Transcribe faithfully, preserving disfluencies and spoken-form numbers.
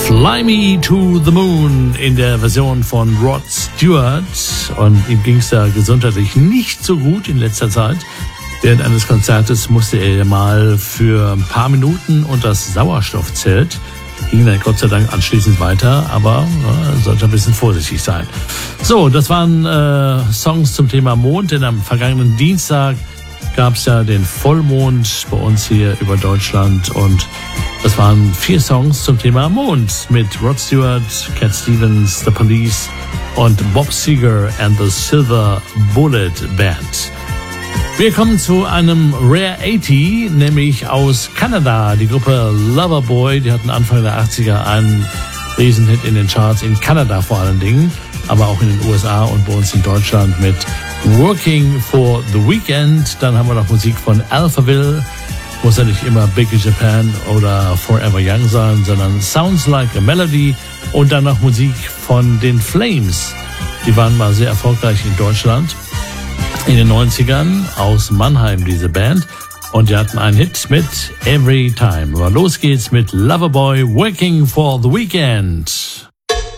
Fly Me to the Moon in der Version von Rod Stewart. Und ihm ging es da gesundheitlich nicht so gut in letzter Zeit. Während eines Konzertes musste er mal für ein paar Minuten unter das Sauerstoffzelt. Ging dann Gott sei Dank anschließend weiter, aber ja, sollte ein bisschen vorsichtig sein. So, das waren äh, Songs zum Thema Mond, denn am vergangenen Dienstag gab es ja den Vollmond bei uns hier über Deutschland und das waren vier Songs zum Thema Mond mit Rod Stewart, Cat Stevens, The Police und Bob Seger and the Silver Bullet Band. Wir kommen zu einem Rare achtzig, nämlich aus Kanada. Die Gruppe Loverboy, die hatten Anfang der achtziger einen Riesenhit in den Charts, in Kanada vor allen Dingen, aber auch in den U S A und bei uns in Deutschland mit Working for the Weekend. Dann haben wir noch Musik von Alphaville. Muss ja nicht immer Big in Japan oder Forever Young sein, sondern Sounds Like a Melody. Und dann noch Musik von den Flames. Die waren mal sehr erfolgreich in Deutschland in den neunzigern, aus Mannheim, diese Band. Und die hatten einen Hit mit Every Time. Aber los geht's mit Loverboy, Working for the Weekend.